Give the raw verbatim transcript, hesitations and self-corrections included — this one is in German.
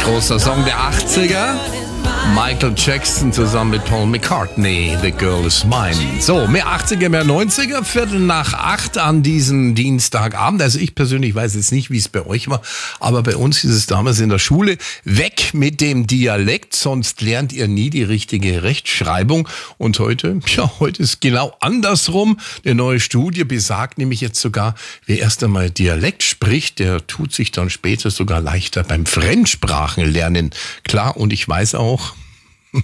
Großer Song der achtziger. Michael Jackson zusammen mit Paul McCartney, The Girl Is Mine. So, mehr achtziger, mehr neunziger, Viertel nach acht an diesem Dienstagabend. Also ich persönlich weiß jetzt nicht, wie es bei euch war, aber bei uns hieß es damals in der Schule, weg mit dem Dialekt, sonst lernt ihr nie die richtige Rechtschreibung. Und heute, ja, heute ist genau andersrum. Eine neue Studie besagt nämlich jetzt sogar, wer erst einmal Dialekt spricht, der tut sich dann später sogar leichter beim Fremdsprachenlernen. Klar, und ich weiß auch,